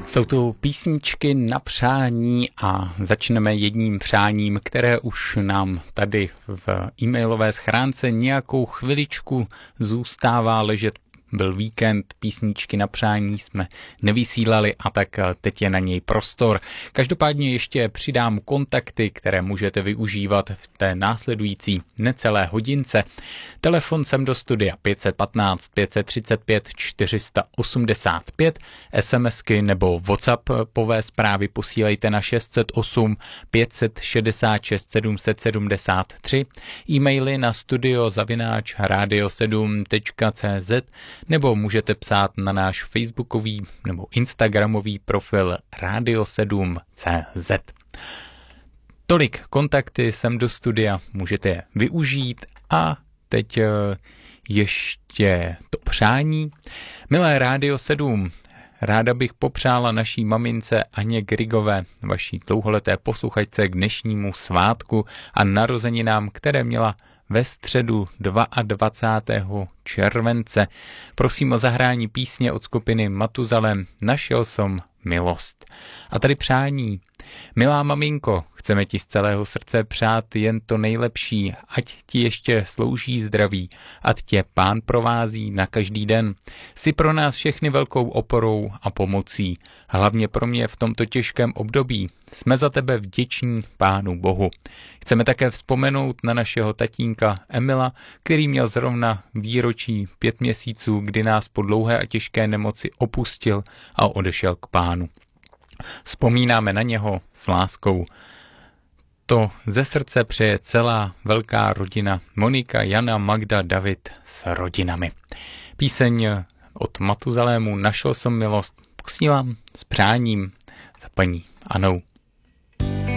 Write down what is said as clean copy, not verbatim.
Jsou tu písničky na přání a začneme jedním přáním, které už nám tady v e-mailové schránce nějakou chviličku zůstává ležet. Byl víkend, písničky na přání jsme nevysílali a tak teď je na něj prostor. Každopádně ještě přidám kontakty, které můžete využívat v té následující necelé hodince. Telefon sem do studia 515 535 485, SMSky nebo WhatsAppové zprávy posílejte na 608 566 773, e-maily na studio@radio7.cz nebo můžete psát na náš facebookový nebo instagramový profil radio7.cz. Tolik kontakty sem do studia, můžete je využít a teď ještě to přání. Milé Radio 7, ráda bych popřála naší mamince Aně Grigové, vaší dlouholeté posluchačce, k dnešnímu svátku a narozeninám, které měla ve středu 22. července. Prosím o zahrání písně od skupiny Matuzalem Našel som milost. A tady přání. Milá maminko, chceme ti z celého srdce přát jen to nejlepší, ať ti ještě slouží zdraví, ať tě Pán provází na každý den. Jsi pro nás všechny velkou oporou a pomocí, hlavně pro mě v tomto těžkém období. Jsme za tebe vděční Pánu Bohu. Chceme také vzpomenout na našeho tatínka Emila, který měl zrovna výročí 5 měsíců, kdy nás po dlouhé a těžké nemoci opustil a odešel k Pánu. Vzpomínáme na něho s láskou. To ze srdce přeje celá velká rodina Monika, Jana, Magda, David s rodinami. Píseň od Matuzalému Našel som milost posílám s přáním za paní Anou.